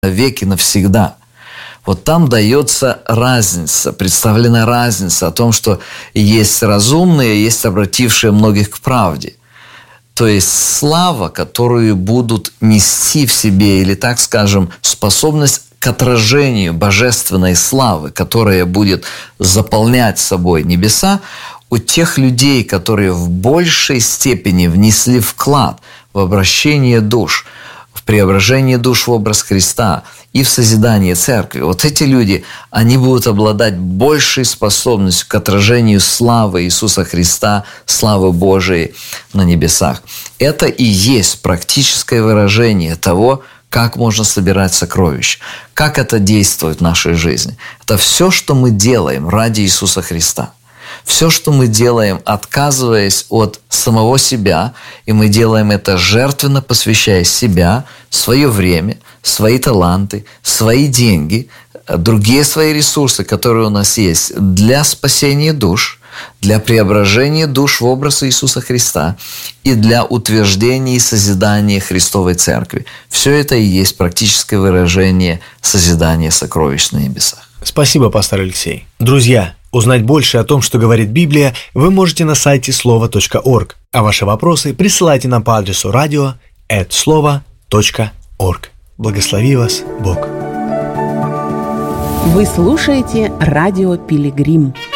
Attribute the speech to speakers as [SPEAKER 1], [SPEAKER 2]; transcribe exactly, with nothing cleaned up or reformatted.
[SPEAKER 1] веки навсегда. Вот там дается разница, представлена разница о том, что есть разумные, есть обратившие многих к правде. То есть слава, которую будут нести в себе, или, так скажем, способность к отражению божественной славы, которая будет заполнять собой небеса, у тех людей, которые в большей степени внесли вклад в обращение душ, в преображение душ в образ Христа и в созидание церкви. Вот эти люди, они будут обладать большей способностью к отражению славы Иисуса Христа, славы Божией на небесах. Это и есть практическое выражение того, как можно собирать сокровища, как это действует в нашей жизни. Это все, что мы делаем ради Иисуса Христа. Все, что мы делаем, отказываясь от самого себя, и мы делаем это жертвенно, посвящая себя, свое время, свои таланты, свои деньги, другие свои ресурсы, которые у нас есть для спасения душ, для преображения душ в образ Иисуса Христа и для утверждения и созидания Христовой Церкви. Все это и есть практическое выражение созидания сокровищ на небесах.
[SPEAKER 2] Спасибо, пастор Алексей. Друзья, узнать больше о том, что говорит Библия, вы можете на сайте слова точка орг, а ваши вопросы присылайте нам по адресу радио эт слова точка орг. Благослови вас Бог.
[SPEAKER 3] Вы слушаете радио Пилигрим.